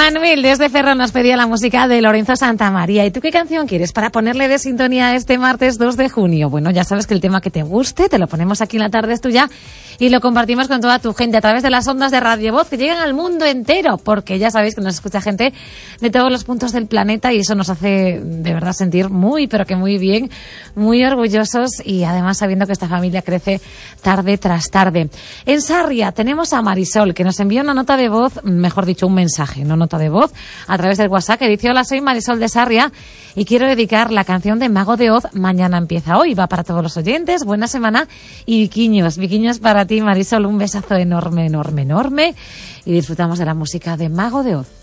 Manuel desde Ferrol nos pedía la música de Lorenzo Santamaría. ¿Y tú qué canción quieres para ponerle de sintonía este martes 2 de junio? Bueno, ya sabes que el tema que te guste te lo ponemos aquí en La Tarde es Tuya y lo compartimos con toda tu gente a través de las ondas de Radio Voz que llegan al mundo entero, porque ya sabéis que nos escucha gente de todos los puntos del planeta y eso nos hace de verdad sentir muy, pero que muy bien, muy orgullosos y además sabiendo que esta familia crece tarde tras tarde. En Sarria tenemos a Marisol que nos envía una nota de voz, mejor dicho un mensaje, no nota de voz, a través del WhatsApp que dice: hola, soy Marisol de Sarria y quiero dedicar la canción de Mago de Oz, Mañana empieza hoy. Va para todos los oyentes, buena semana y Viquiños para ti, Marisol, un besazo enorme, enorme, enorme y disfrutamos de la música de Mago de Oz.